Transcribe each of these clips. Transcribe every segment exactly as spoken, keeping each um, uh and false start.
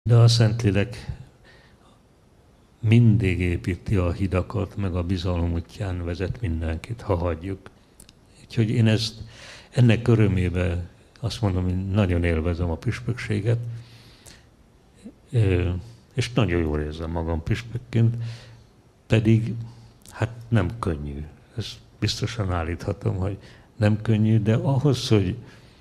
De a Szentlélek mindig építi a hidakat, meg a bizalom útján vezet mindenkit, ha hagyjuk. Úgyhogy én ezt, ennek örömébe azt mondom, hogy nagyon élvezem a püspökséget, és nagyon jól érzem magam püspökként, pedig hát nem könnyű. Ezt biztosan állíthatom, hogy nem könnyű, de ahhoz, hogy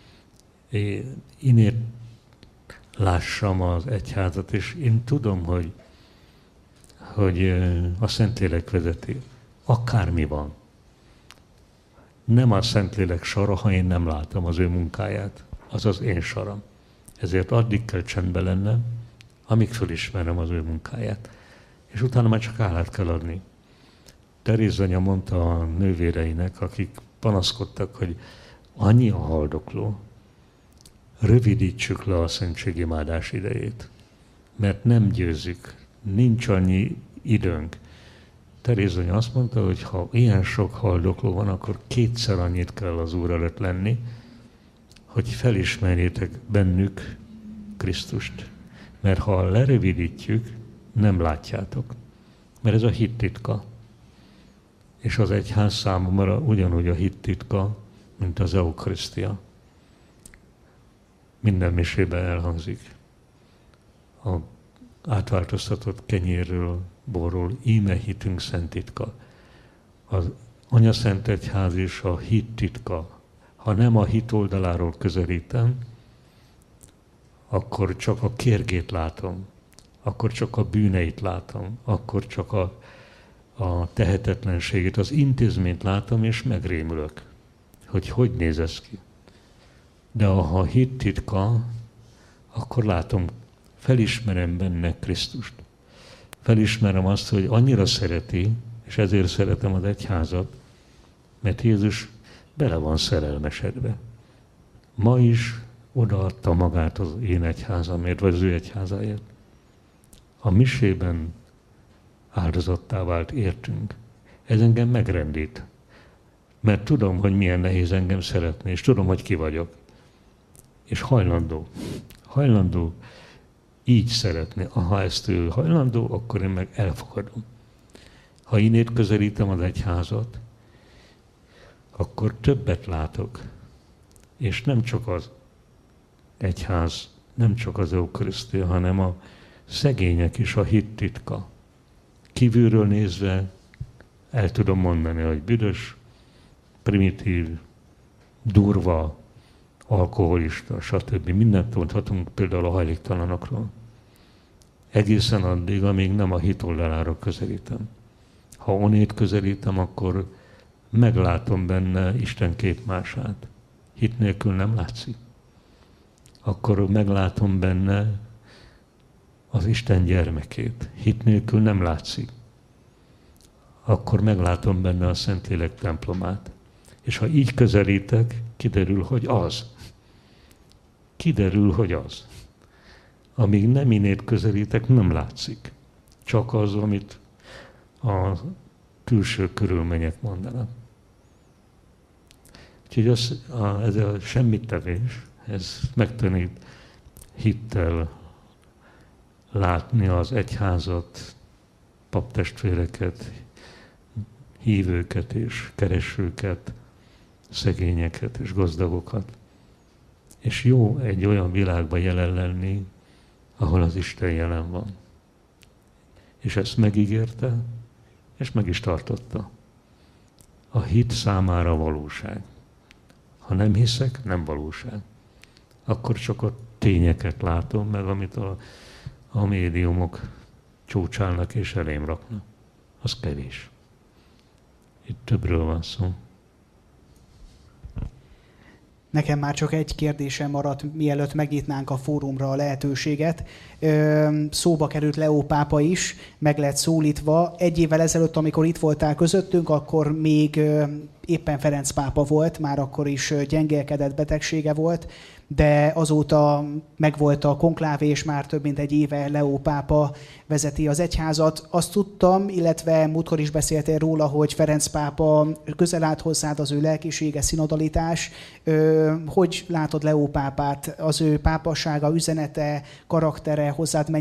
innét lássam az egyházat, és én tudom, hogy, hogy a Szentlélek vezeti. Akármi van. Nem a Szentlélek sara, ha én nem látom az ő munkáját. Az az én saram. Ezért addig kell csendben lennem, amíg fölismerem az ő munkáját. És utána már csak állát kell adni. Teréz anya mondta a nővéreinek, akik panaszkodtak, hogy annyi a haldokló, rövidítsük le a szentségimádás idejét, mert nem győzzük, nincs annyi időnk. Teréz anya azt mondta, hogy ha ilyen sok haldokló van, akkor kétszer annyit kell az Úr előtt lenni, hogy felismerjétek bennük Krisztust. Mert ha lerövidítjük, nem látjátok. Mert ez a hit titka. És az egyház számomra ugyanúgy a hit titka, mint az eukarisztia. Minden misében elhangzik. A átváltoztatott kenyérről, borról, íme hitünk szent titka. Az Anyaszent Egyház és a hit titka. Ha nem a hit oldaláról közelítem, akkor csak a kérgét látom, akkor csak a bűneit látom, akkor csak a, a tehetetlenségét, az intézményt látom, és megrémülök, hogy hogy néz ez ki. De ha hit titka, akkor látom, felismerem benne Krisztust. Felismerem azt, hogy annyira szereti, és ezért szeretem az egyházat, mert Jézus bele van szerelmesedve. Ma is odaadta magát az én egyházamért, vagy az ő egyházáért. A misében áldozattá vált értünk. Ez engem megrendít. Mert tudom, hogy milyen nehéz engem szeretni, és tudom, hogy ki vagyok. És hajlandó. Hajlandó így szeretni. Ha ezt ő hajlandó, akkor én meg elfogadom. Ha innét közelítem az egyházat, akkor többet látok. És nem csak az egyház, nem csak az eukarisztia, hanem a szegények is a hit titka. Kívülről nézve el tudom mondani, hogy büdös, primitív, durva, alkoholista, stb. Mindent mondhatunk például a hajléktalanokról. Egészen addig, amíg nem a hit oldalára közelítem. Ha onnét közelítem, akkor meglátom benne Isten képmását. Hit nélkül nem látszik. Akkor meglátom benne az Isten gyermekét. Hit nélkül nem látszik. Akkor meglátom benne a Szentlélek templomát. És ha így közelítek, kiderül, hogy az. Kiderül, hogy az. Amíg nem innét közelítek, nem látszik. Csak az, amit a külső körülmények mondanak. Úgyhogy az, a, ez a semmittevés, ez megtanít hittel látni az egyházat, paptestvéreket, hívőket és keresőket, szegényeket és gazdagokat. És jó egy olyan világban jelen lenni, ahol az Isten jelen van. És ezt megígérte, és meg is tartotta. A hit számára valóság. Ha nem hiszek, nem valóság. Akkor csak a tényeket látom, meg amit a, a médiumok csócsálnak és elém raknak. Az kevés. Itt többről van szó. Nekem már csak egy kérdésem maradt, mielőtt megnyitnánk a fórumra a lehetőséget. Szóba került Leó pápa is, meg lett szólítva. Egy évvel ezelőtt, amikor itt voltál közöttünk, akkor még éppen Ferenc pápa volt, már akkor is gyengélkedett, betegsége volt, de azóta megvolt a konklávé, és már több mint egy éve Leó pápa vezeti az egyházat. Azt tudtam, illetve múltkor is beszéltél róla, hogy Ferenc pápa közel állt hozzád, az ő lelkisége, szinodalitás. Hogy látod Leó pápát, az ő pápassága, üzenete, karaktere hozzád